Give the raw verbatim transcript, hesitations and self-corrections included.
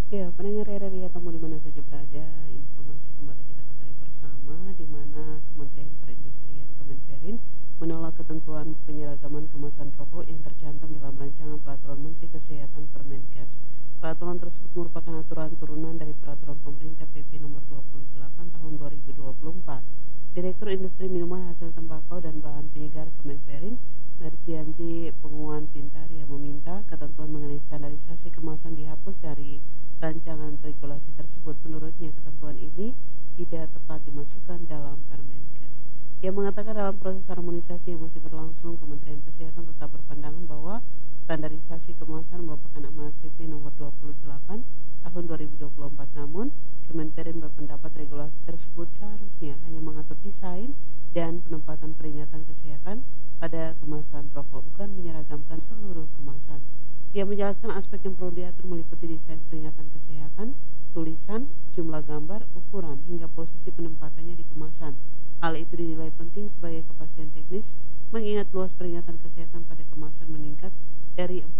Ya, pendengar R R I Atamu di mana saja berada, informasi kembali kita ketahui bersama di mana Kementerian Perindustrian Kemenperin menolak ketentuan penyeragaman kemasan rokok yang tercantum dalam rancangan Peraturan Menteri Kesehatan Permenkes. Peraturan tersebut merupakan aturan turunan dari Peraturan Pemerintah P P Nomor dua puluh delapan Tahun dua ribu dua puluh empat. Direktur Industri Minuman Hasil Tembakau dan Bahan Penyegar Kemenperin, Mercianji Penguan Pintar yang meminta ketentuan mengenai standarisasi kemasan dihapus dari rancangan regulasi tersebut. Menurutnya ketentuan ini tidak tepat dimasukkan dalam Permenkes. Ia mengatakan dalam proses harmonisasi yang masih berlangsung, Kementerian Kesehatan tetap berpandangan bahwa standarisasi kemasan merupakan amanat P P Nomor dua puluh delapan Tahun dua ribu dua puluh empat. Namun, Kemenperin berpendapat regulasi tersebut seharusnya hanya mengatur desain dan penempatan peringatan kesehatan pada kemasan rokok, bukan menyeragamkan seluruh kemasan. Ia menjelaskan aspek yang perlu diatur meliputi desain peringatan kesehatan, tulisan, jumlah gambar, ukuran, hingga posisi penempatannya di kemasan. Hal itu dinilai penting sebagai kepastian teknis, mengingat luas peringatan kesehatan pada kemasan meningkat dari